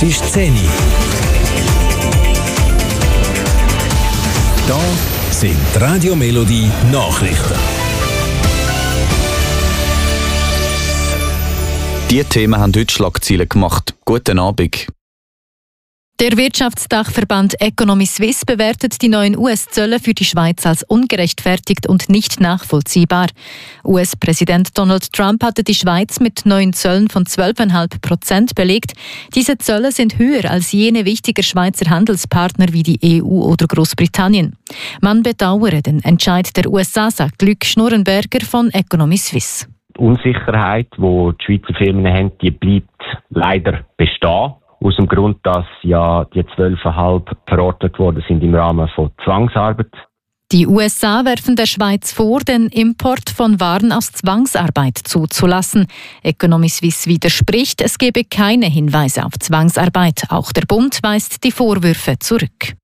Es ist 10 Uhr. Da sind die Radio Melodie Nachrichten. Die Themen haben heute Schlagzeilen gemacht. Guten Abend. Der Wirtschaftsdachverband Economy Suisse bewertet die neuen US-Zölle für die Schweiz als ungerechtfertigt und nicht nachvollziehbar. US-Präsident Donald Trump hatte die Schweiz mit neuen Zöllen von 12,5% belegt. Diese Zölle sind höher als jene wichtiger Schweizer Handelspartner wie die EU oder Großbritannien. Man bedauere den Entscheid der USA, sagt Luc Schnurrenberger von Economy Suisse. Die Unsicherheit, die die Schweizer Firmen haben, die bleibt leider bestehen. Aus dem Grund, dass ja die 12,5 verordnet worden sind im Rahmen von Zwangsarbeit. Die USA werfen der Schweiz vor, den Import von Waren aus Zwangsarbeit zuzulassen. Economy Suisse widerspricht, es gebe keine Hinweise auf Zwangsarbeit. Auch der Bund weist die Vorwürfe zurück.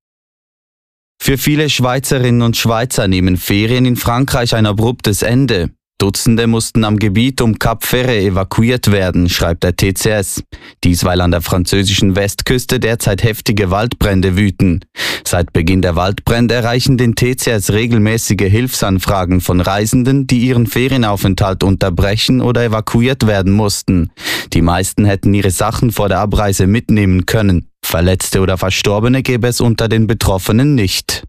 Für viele Schweizerinnen und Schweizer nehmen Ferien in Frankreich ein abruptes Ende. Dutzende mussten am Gebiet um Cap Ferret evakuiert werden, schreibt der TCS. Dies, weil an der französischen Westküste derzeit heftige Waldbrände wüten. Seit Beginn der Waldbrände erreichen den TCS regelmäßige Hilfsanfragen von Reisenden, die ihren Ferienaufenthalt unterbrechen oder evakuiert werden mussten. Die meisten hätten ihre Sachen vor der Abreise mitnehmen können. Verletzte oder Verstorbene gäbe es unter den Betroffenen nicht.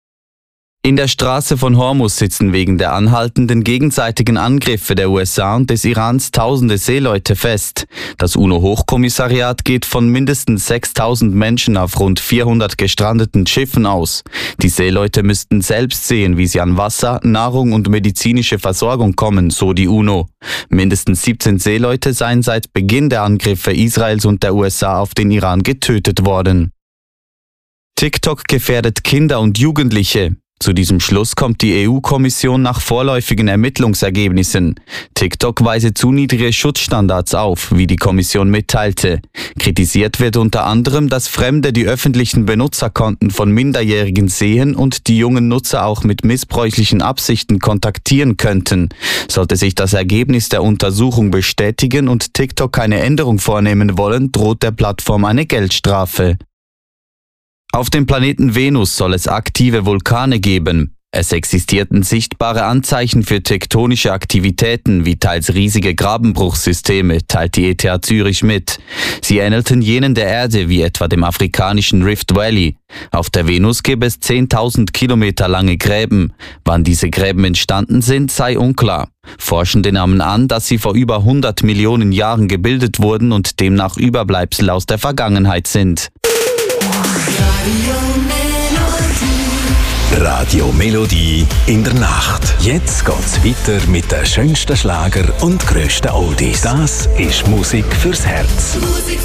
In der Straße von Hormuz sitzen wegen der anhaltenden gegenseitigen Angriffe der USA und des Irans tausende Seeleute fest. Das UNO-Hochkommissariat geht von mindestens 6.000 Menschen auf rund 400 gestrandeten Schiffen aus. Die Seeleute müssten selbst sehen, wie sie an Wasser, Nahrung und medizinische Versorgung kommen, so die UNO. Mindestens 17 Seeleute seien seit Beginn der Angriffe Israels und der USA auf den Iran getötet worden. TikTok gefährdet Kinder und Jugendliche. Zu diesem Schluss kommt die EU-Kommission nach vorläufigen Ermittlungsergebnissen. TikTok weise zu niedrige Schutzstandards auf, wie die Kommission mitteilte. Kritisiert wird unter anderem, dass Fremde die öffentlichen Benutzerkonten von Minderjährigen sehen und die jungen Nutzer auch mit missbräuchlichen Absichten kontaktieren könnten. Sollte sich das Ergebnis der Untersuchung bestätigen und TikTok keine Änderung vornehmen wollen, droht der Plattform eine Geldstrafe. Auf dem Planeten Venus soll es aktive Vulkane geben. Es existierten sichtbare Anzeichen für tektonische Aktivitäten, wie teils riesige Grabenbruchssysteme, teilt die ETH Zürich mit. Sie ähnelten jenen der Erde, wie etwa dem afrikanischen Rift Valley. Auf der Venus gäbe es 10.000 Kilometer lange Gräben. Wann diese Gräben entstanden sind, sei unklar. Forschende nahmen an, dass sie vor über 100 Millionen Jahren gebildet wurden und demnach Überbleibsel aus der Vergangenheit sind. Radio Melodie in der Nacht. Jetzt geht's weiter mit den schönsten Schlager und grössten Oldies. Das ist Musik fürs Herz.